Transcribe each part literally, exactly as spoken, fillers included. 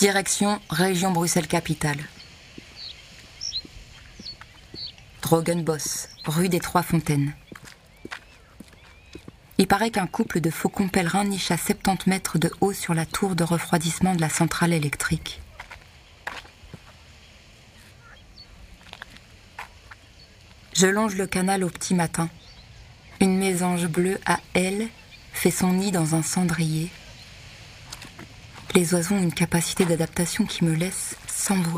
Direction région Bruxelles-Capitale. Drogenbos, rue des Trois Fontaines. Il paraît qu'un couple de faucons pèlerins niche à soixante-dix mètres de haut sur la tour de refroidissement de la centrale électrique. Je longe le canal au petit matin. Une mésange bleue à ailes fait son nid dans un cendrier. Les oiseaux ont une capacité d'adaptation qui me laisse sans voix.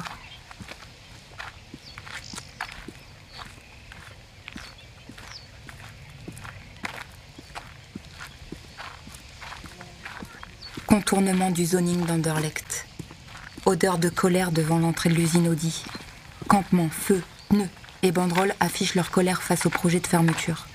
Contournement du zoning d'Anderlecht. Odeur de colère devant l'entrée de l'usine Audi. Campement, feu, pneus et banderoles affichent leur colère face au projet de fermeture.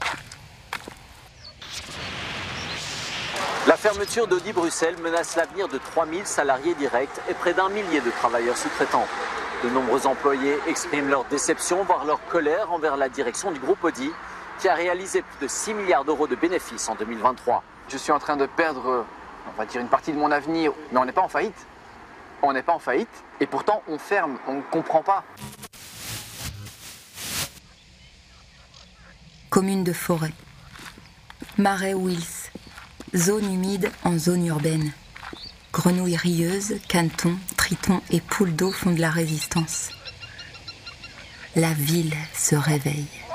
La fermeture d'Audi Bruxelles menace l'avenir de trois mille salariés directs et près d'un millier de travailleurs sous-traitants. De nombreux employés expriment leur déception, voire leur colère envers la direction du groupe Audi, qui a réalisé plus de six milliards d'euros de bénéfices en deux mille vingt-trois. Je suis en train de perdre, on va dire, une partie de mon avenir, mais on n'est pas en faillite. On n'est pas en faillite, et pourtant on ferme, on ne comprend pas. Commune de Forêt. Marais Wils. Zone humide en zone urbaine. Grenouilles rieuses, canetons, tritons et poules d'eau font de la résistance. La ville se réveille.